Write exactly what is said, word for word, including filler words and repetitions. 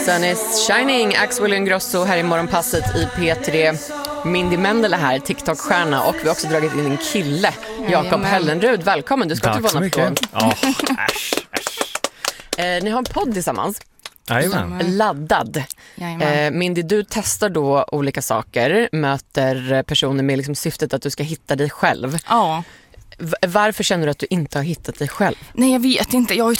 Sun is shining. Axel Ingrosso här i morgonpasset i P tre. Mindy Mendele här, TikTok-stjärna. Och vi har också dragit in en kille, Jakob Hellenrud. Välkommen, du ska Tack till så mycket. Oh, äsch, äsch. eh, Ni har en podd tillsammans. Jajamän. Laddad. Eh, Mindy, du testar då olika saker, möter personer med liksom syftet att du ska hitta dig själv. Ja. V- varför känner du att du inte har hittat dig själv? Nej, jag vet inte. Jag har ju